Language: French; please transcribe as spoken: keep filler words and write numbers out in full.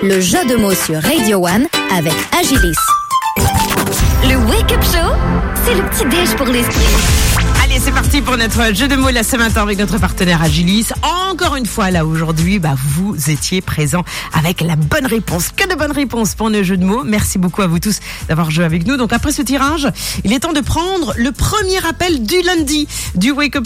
le jeu de mots sur Radio One avec Agilis. Le Wake Up Show, c'est le petit déj pour l'esprit. Allez, c'est parti pour notre jeu de mots la ce matin avec notre partenaire Agilis. Encore une fois, là, aujourd'hui, bah, vous étiez présents avec la bonne réponse. Que de bonnes réponses pour nos jeux de mots. Merci beaucoup à vous tous d'avoir joué avec nous. Donc, après ce tirage, il est temps de prendre le premier appel du lundi du Wake Up